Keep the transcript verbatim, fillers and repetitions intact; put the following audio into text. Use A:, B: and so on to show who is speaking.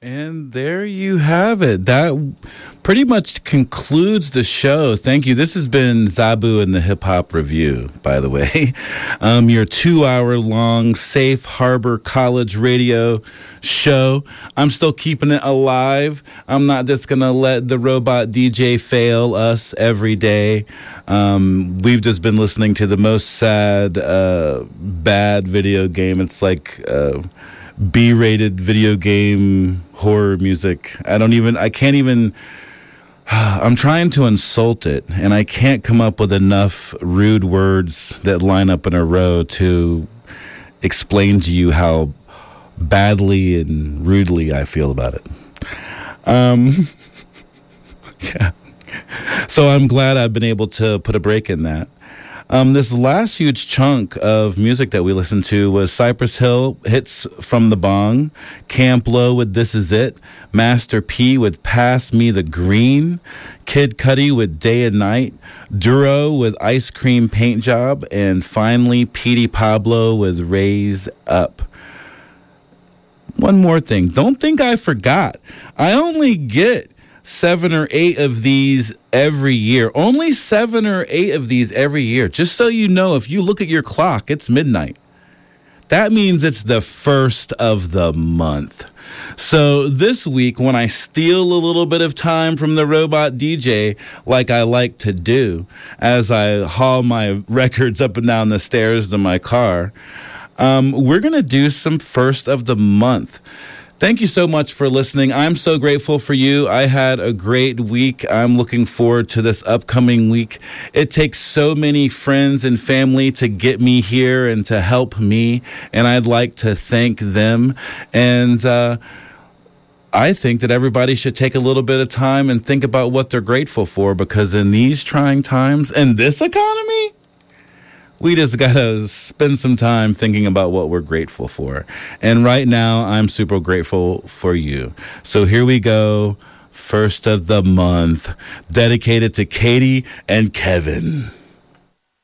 A: And there you have it. That pretty much concludes the show. Thank you. This has been Zabu and the Hip Hop Review, by the way. Um, your two-hour-long Safe Harbor College radio show. I'm still keeping it alive. I'm not just going to let the robot D J fail us every day. Um, we've just been listening to the most sad, uh, bad video game. It's like... Uh, B-rated video game horror music. I don't even, I can't even, I'm trying to insult it, and I can't come up with enough rude words that line up in a row to explain to you how badly and rudely I feel about it. Um, yeah. So I'm glad I've been able to put a break in that. Um, this last huge chunk of music that we listened to was Cypress Hill, Hits from the Bong, Camp Lo with This Is It, Master P with Pass Me the Green, Kid Cudi with Day and Night, Duro with Ice Cream Paint Job, and finally Petey Pablo with Raise Up. One more thing. Don't think I forgot. I only get seven or eight of these every year. Only seven or eight of these every year. Just so you know, if you look at your clock, it's midnight. That means it's the first of the month. So this week, when I steal a little bit of time from the robot D J, like I like to do, as I haul my records up and down the stairs to my car, um, we're going to do some first of the month. Thank you so much for listening. I'm so grateful for you. I had a great week. I'm looking forward to this upcoming week. It takes so many friends and family to get me here and to help me, and I'd like to thank them. And uh, I think that everybody should take a little bit of time and think about what they're grateful for, because in these trying times, in this economy, we just got to spend some time thinking about what we're grateful for. And right now, I'm super grateful for you. So here we go. First of the month, dedicated to Katie and Kevin.